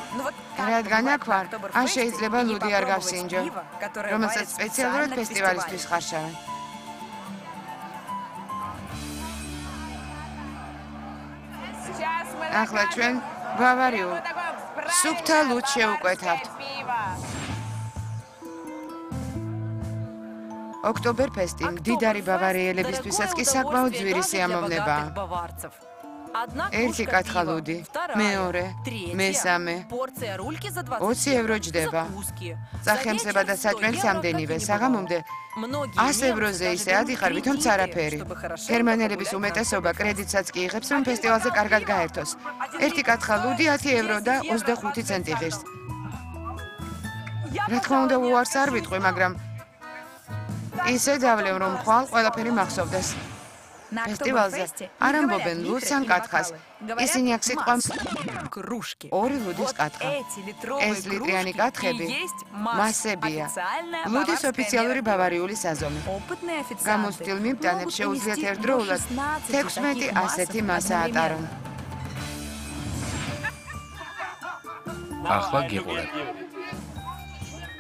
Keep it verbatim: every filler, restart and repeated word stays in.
რადგან აქ ვარ, ან შეიძლება ლუდი არ გავსინჯო, რომელსაც სპეციალურად ფესტივალისთვის ხარშავენ. ახლა ჩვენ ბავარიულ სუფთა ლუდს შევუკვეთავთ. ოქტომბერფესტი მდიდარი ბავარიელებისთვისაც კი საკმაოდ ძვირი სიამოვნებაა. ერთი კათხა ლუდი, მეორე, მესამე, ოცი ევრო ჯდება. სახელმწება და საჭმელი სამდენივე, საღამომდე ას ევროზე ისე ადიხარ, ვითომც არაფერი. გერმანელების უმეტესობა კრედიტსაც კი იღებს, რომ ფესტივალზე კარგად გაერთოს. ერთი კათხა ლუდი ათი ევრო და ოცდახუთი ცენტი ღირს. რა თქმა უნდა, უარს არ ვიტყვი, მაგრამ ისე დავლევ, რომ ხვალ ყველაფერი მახსოვდეს. ფესტივალზე არ ამბობენ ლუდს ან კათხას. ისინი აქ სიტყვამ ორი ლუდის კათხა. ეს ლიტრიანი კათხები მასებია. ლუდის ოფიციალური ბავარიული საზომი. გამოცდილ მიმტანებს შეუძლიათ ერთდროულად თექვსმეტი ასეთი მასა ატარონ. ახლა გიყურებ.